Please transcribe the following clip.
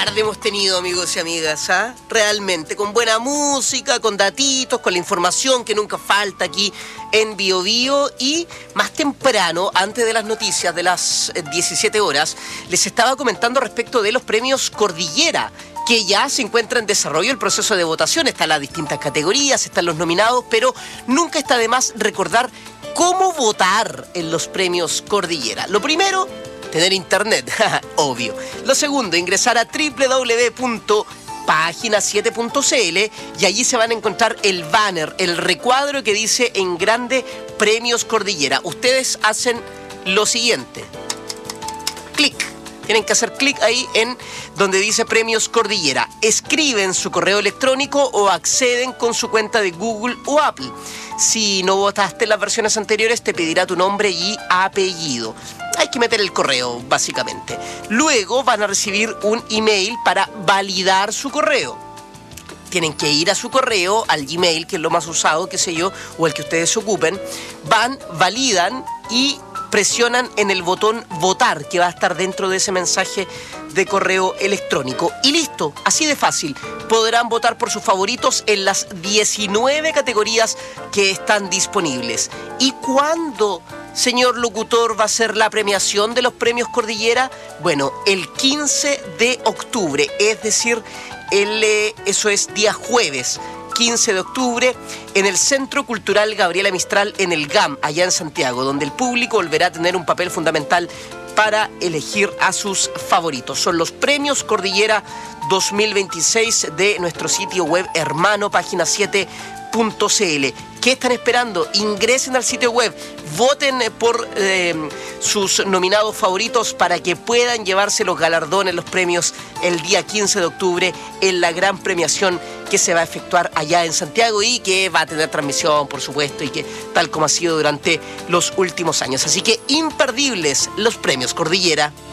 tarde hemos tenido, amigos y amigas, ¿ah? Realmente, con buena música, con datitos, con la información que nunca falta aquí en Bio Bio. Y más temprano, antes de las noticias de las 17 horas, les estaba comentando respecto de los premios Cordillera, que ya se encuentra en desarrollo el proceso de votación. Están las distintas categorías, están los nominados, pero nunca está de más recordar cómo votar en los premios Cordillera. Lo primero, tener internet, obvio. Lo segundo, ingresar a www.pagina7.cl y allí se van a encontrar el banner, el recuadro que dice en grande Premios Cordillera. Ustedes hacen lo siguiente. Clic. Tienen que hacer clic ahí en donde dice Premios Cordillera. Escriben su correo electrónico o acceden con su cuenta de Google o Apple. Si no votaste en las versiones anteriores, te pedirá tu nombre y apellido. Hay que meter el correo, básicamente. Luego van a recibir un email para validar su correo. Tienen que ir a su correo, al Gmail, que es lo más usado, qué sé yo, o el que ustedes ocupen. Van, validan y presionan en el botón votar, que va a estar dentro de ese mensaje de correo electrónico. Y listo, así de fácil. Podrán votar por sus favoritos en las 19 categorías que están disponibles. ¿Y cuándo, señor locutor, va a ser la premiación de los premios Cordillera? Bueno, el 15 de octubre, es decir, eso es día jueves. 15 de octubre, en el Centro Cultural Gabriela Mistral, en el GAM, allá en Santiago, donde el público volverá a tener un papel fundamental para elegir a sus favoritos. Son los Premios Cordillera 2026 de nuestro sitio web hermano, pagina7.cl. ¿Qué están esperando? Ingresen al sitio web, voten por sus nominados favoritos para que puedan llevarse los galardones, los premios, el día 15 de octubre en la gran premiación que se va a efectuar allá en Santiago y que va a tener transmisión, por supuesto, y que tal como ha sido durante los últimos años. Así que imperdibles los premios Cordillera.